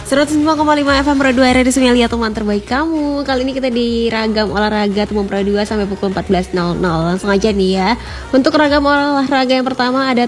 105,5 FM Pro 2 Radio Semelia, teman terbaik kamu. Kali ini kita di ragam olahraga Teman Pro 2 sampai pukul 14.00. Langsung aja nih ya. Untuk ragam olahraga yang pertama ada